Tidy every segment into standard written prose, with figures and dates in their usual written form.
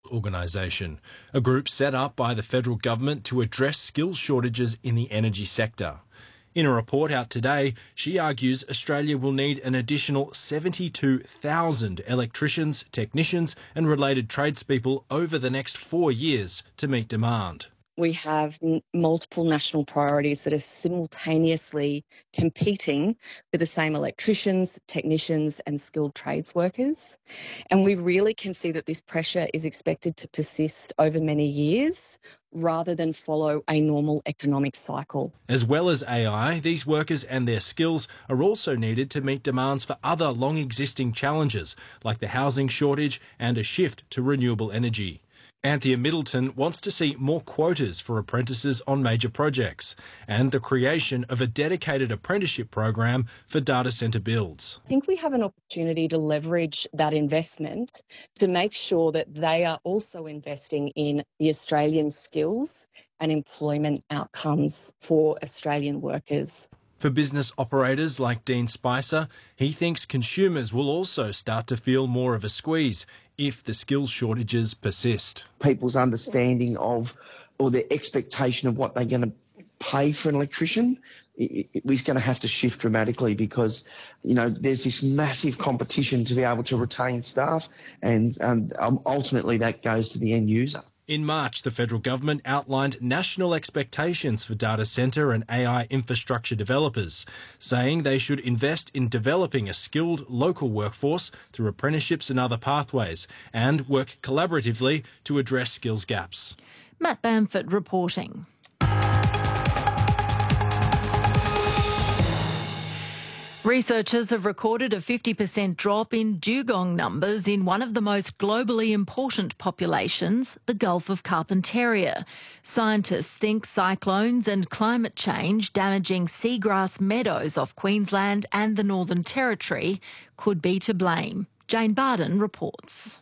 organisation, a group set up by the federal government to address skills shortages in the energy sector. In a report out today, she argues Australia will need an additional 72,000 electricians, technicians and related tradespeople over the next 4 years to meet demand. We have multiple national priorities that are simultaneously competing for the same electricians, technicians and skilled trades workers. And we really can see that this pressure is expected to persist over many years rather than follow a normal economic cycle. As well as AI, these workers and their skills are also needed to meet demands for other long-existing challenges like the housing shortage and a shift to renewable energy. Anthea Middleton wants to see more quotas for apprentices on major projects and the creation of a dedicated apprenticeship program for data centre builds. I think we have an opportunity to leverage that investment to make sure that they are also investing in the Australian skills and employment outcomes for Australian workers. For business operators like Dean Spicer, he thinks consumers will also start to feel more of a squeeze if the skills shortages persist. People's understanding of or their expectation of what they're going to pay for an electrician is going to have to shift dramatically because, there's this massive competition to be able to retain staff and ultimately that goes to the end user. In March, the federal government outlined national expectations for data centre and AI infrastructure developers, saying they should invest in developing a skilled local workforce through apprenticeships and other pathways and work collaboratively to address skills gaps. Matt Bamford reporting. Researchers have recorded a 50% drop in dugong numbers in one of the most globally important populations, the Gulf of Carpentaria. Scientists think cyclones and climate change damaging seagrass meadows off Queensland and the Northern Territory could be to blame. Jane Barden reports.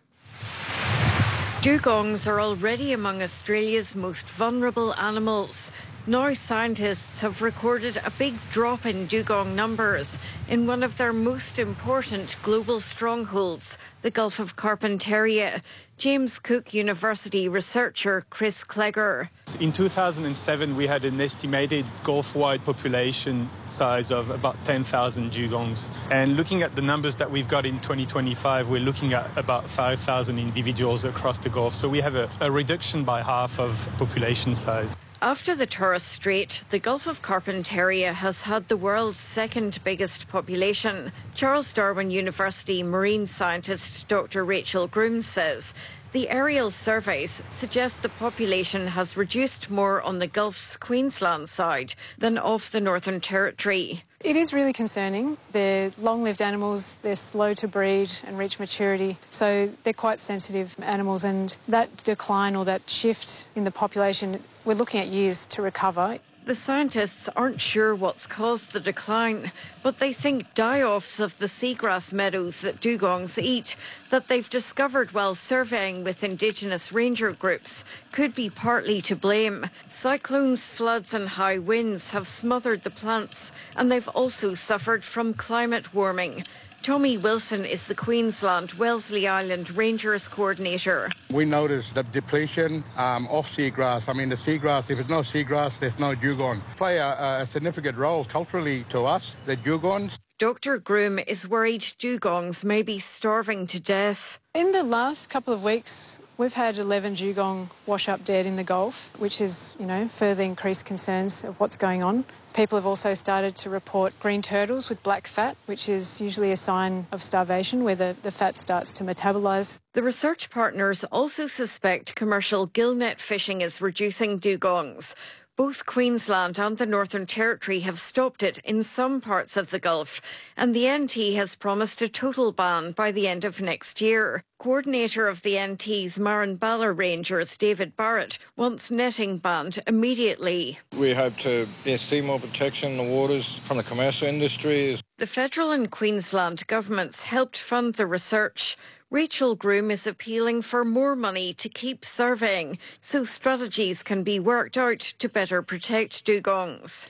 Dugongs are already among Australia's most vulnerable animals. Now scientists have recorded a big drop in dugong numbers in one of their most important global strongholds, the Gulf of Carpentaria. James Cook University researcher Chris Clegger. In 2007, we had an estimated Gulf-wide population size of about 10,000 dugongs. And looking at the numbers that we've got in 2025, we're looking at about 5,000 individuals across the Gulf. So we have a reduction by half of population size. After the Torres Strait, the Gulf of Carpentaria has had the world's second biggest population. Charles Darwin University marine scientist Dr. Rachel Groom says the aerial surveys suggest the population has reduced more on the Gulf's Queensland side than off the Northern Territory. It is really concerning. They're long-lived animals, they're slow to breed and reach maturity, so they're quite sensitive animals, and that decline or that shift in the population, we're looking at years to recover. The scientists aren't sure what's caused the decline, but they think die-offs of the seagrass meadows that dugongs eat, that they've discovered while surveying with Indigenous ranger groups, could be partly to blame. Cyclones, floods and high winds have smothered the plants, and they've also suffered from climate warming. Tommy Wilson is the Queensland Wellesley Island Rangers coordinator. We noticed the depletion of seagrass. I mean, the seagrass, if there's no seagrass, there's no dugong. Play a significant role culturally to us, the dugongs. Dr. Groom is worried dugongs may be starving to death. In the last couple of weeks, we've had 11 dugong wash up dead in the Gulf, which has, further increased concerns of what's going on. People have also started to report green turtles with black fat, which is usually a sign of starvation, where the fat starts to metabolise. The research partners also suspect commercial gillnet fishing is reducing dugongs. Both Queensland and the Northern Territory have stopped it in some parts of the Gulf, and the NT has promised a total ban by the end of next year. Coordinator of the NT's Marranballa Rangers, David Barrett, wants netting banned immediately. We hope to see more protection in the waters from the commercial industry. The federal and Queensland governments helped fund the research. Rachel Groom is appealing for more money to keep surveying so strategies can be worked out to better protect dugongs.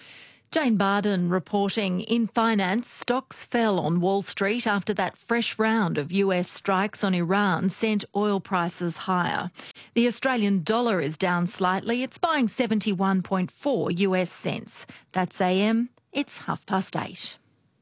Jane Barden reporting. In finance, stocks fell on Wall Street after that fresh round of US strikes on Iran sent oil prices higher. The Australian dollar is down slightly. It's buying 71.4 US cents. That's AM. It's 8:30.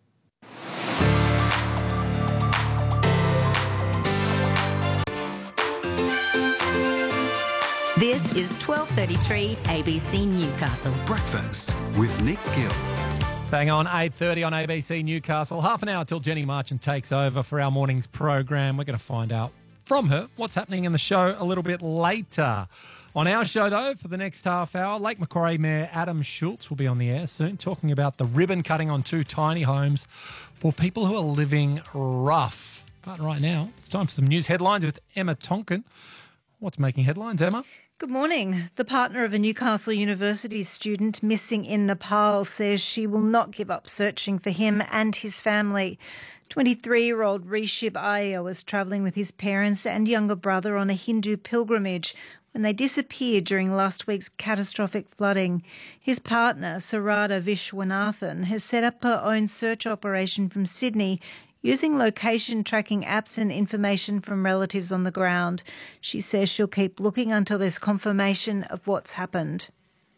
This is 12:33 ABC Newcastle. Breakfast with Nick Gill. Bang on 8:30 on ABC Newcastle. Half an hour till Jenny Marchant takes over for our morning's program. We're going to find out from her what's happening in the show a little bit later. On our show, though, for the next half hour, Lake Macquarie Mayor Adam Schultz will be on the air soon, talking about the ribbon cutting on 2 tiny homes for people who are living rough. But right now, it's time for some news headlines with Emma Tonkin. What's making headlines, Emma? Good morning. The partner of a Newcastle University student missing in Nepal says she will not give up searching for him and his family. 23-year-old Rishib Iyer was travelling with his parents and younger brother on a Hindu pilgrimage when they disappeared during last week's catastrophic flooding. His partner, Sarada Vishwanathan, has set up her own search operation from Sydney using location tracking apps and information from relatives on the ground. She says she'll keep looking until there's confirmation of what's happened.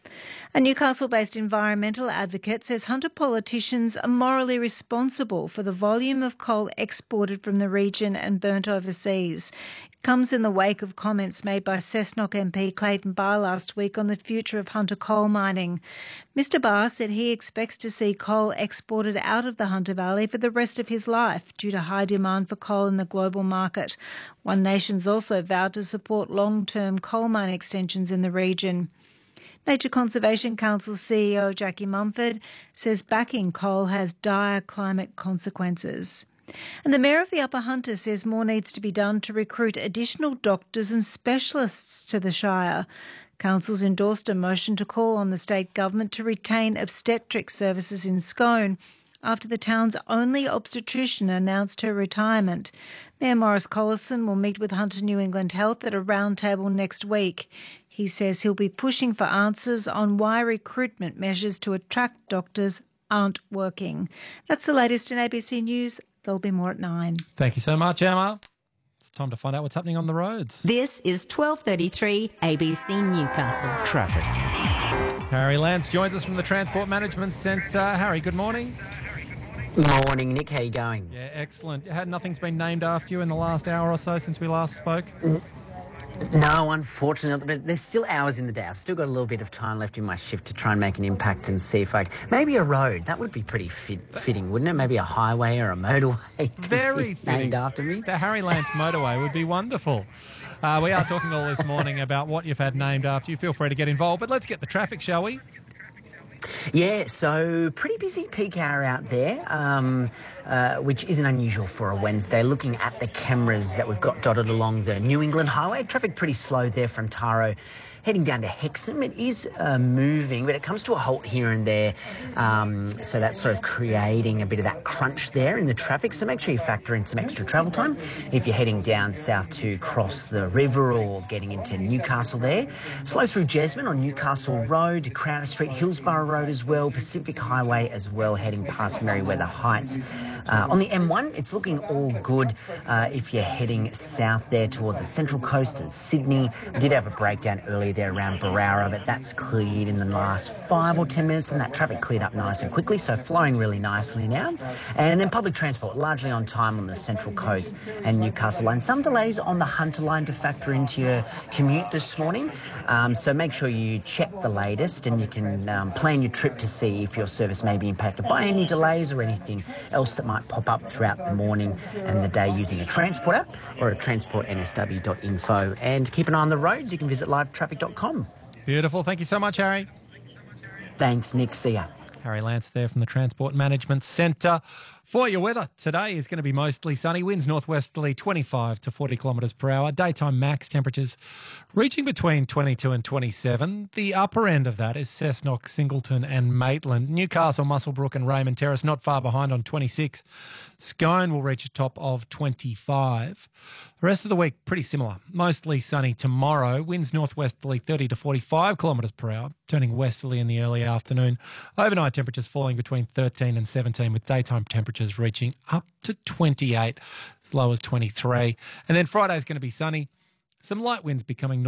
A Newcastle-based environmental advocate says Hunter politicians are morally responsible for the volume of coal exported from the region and burnt overseas. It comes in the wake of comments made by Cessnock MP Clayton Barr last week on the future of Hunter coal mining. Mr Barr said he expects to see coal exported out of the Hunter Valley for the rest of his life due to high demand for coal in the global market. One Nation's also vowed to support long-term coal mine extensions in the region. Nature Conservation Council CEO Jackie Mumford says backing coal has dire climate consequences. And the Mayor of the Upper Hunter says more needs to be done to recruit additional doctors and specialists to the Shire. Council's endorsed a motion to call on the state government to retain obstetric services in Scone after the town's only obstetrician announced her retirement. Mayor Maurice Collison will meet with Hunter New England Health at a roundtable next week. He says he'll be pushing for answers on why recruitment measures to attract doctors aren't working. That's the latest in ABC News. There'll be more at 9. Thank you so much, Emma. It's time to find out what's happening on the roads. This is 12:33 ABC Newcastle. Traffic. Harry Lance joins us from the Transport Management Centre. Harry, good morning. Morning, Nick. How you going? Yeah, excellent. Nothing's been named after you in the last hour or so since we last spoke? No, unfortunately, but there's still hours in the day. I've still got a little bit of time left in my shift to try and make an impact and see if maybe a road. That would be pretty fitting, wouldn't it? Maybe a highway or a motorway. Very fitting. Named after me. The Harry Lance motorway would be wonderful. We are talking all this morning about what you've had named after you. Feel free to get involved, but let's get the traffic, shall we? Yeah, so pretty busy peak hour out there, which isn't unusual for a Wednesday. Looking at the cameras that we've got dotted along the New England Highway, traffic pretty slow there from Taro heading down to Hexham. It is moving, but it comes to a halt here and there. So that's sort of creating a bit of that crunch there in the traffic. So make sure you factor in some extra travel time if you're heading down south to cross the river or getting into Newcastle there. Slow through Jesmond on Newcastle Road, Crowder Street, Hillsborough Road as well, Pacific Highway as well, heading past Merriweather Heights. On the M1, it's looking all good if you're heading south there towards the Central Coast and Sydney. We did have a breakdown earlier there around Barara, but that's cleared in the last 5 or 10 minutes, and that traffic cleared up nice and quickly, so flowing really nicely now. And then public transport, largely on time on the Central Coast and Newcastle line. Some delays on the Hunter line to factor into your commute this morning, so make sure you check the latest and you can plan your trip to see if your service may be impacted by any delays or anything else that might pop up throughout the morning and the day using a transport app or at transportnsw.info. And keep an eye on the roads. You can visit livetraffic.com. Beautiful. Thank you so much, Harry. Thanks, Nick. See ya. Harry Lance there from the Transport Management Centre. For your weather, today is going to be mostly sunny. Winds northwesterly 25 to 40 kilometres per hour. Daytime max temperatures reaching between 22 and 27. The upper end of that is Cessnock, Singleton and Maitland. Newcastle, Muswellbrook and Raymond Terrace not far behind on 26. Scone will reach a top of 25. The rest of the week, pretty similar. Mostly sunny tomorrow. Winds northwesterly 30 to 45 kilometres per hour, turning westerly in the early afternoon. Overnight temperatures falling between 13 and 17, with daytime temperatures reaching up to 28, as low as 23. And then Friday's going to be sunny. Some light winds becoming north.